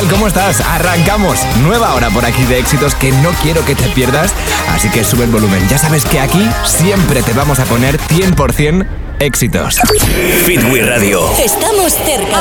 tal? ¿Cómo estás? Arrancamos. Nueva hora por aquí de éxitos que no quiero que te pierdas, así que sube el volumen. Ya sabes que aquí siempre te vamos a poner 100% éxitos. Fit We Radio. Estamos cerca